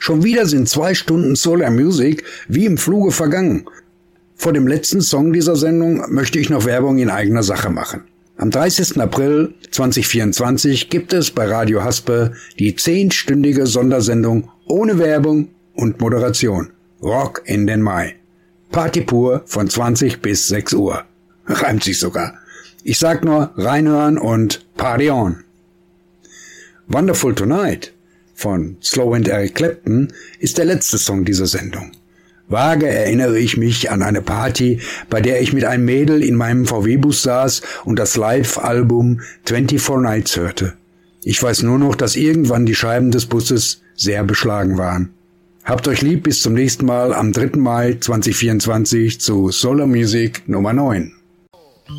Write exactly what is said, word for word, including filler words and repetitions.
Schon wieder sind zwei Stunden Solar Music wie im Fluge vergangen. Vor dem letzten Song dieser Sendung möchte ich noch Werbung in eigener Sache machen. Am dreißigsten April zweitausendvierundzwanzig gibt es bei Radio Haspe die zehnstündige Sondersendung ohne Werbung und Moderation. Rock in den Mai. Party pur von zwanzig bis sechs Uhr. Reimt sich sogar. Ich sag nur reinhören und Party on. Wonderful Tonight von Slow and Eric Clapton ist der letzte Song dieser Sendung. Vage erinnere ich mich an eine Party, bei der ich mit einem Mädel in meinem V W-Bus saß und das Live-Album vierundzwanzig Nights hörte. Ich weiß nur noch, dass irgendwann die Scheiben des Busses sehr beschlagen waren. Habt euch lieb, bis zum nächsten Mal am dritten Mai zweitausendvierundzwanzig zu Solar Music Nummer neun.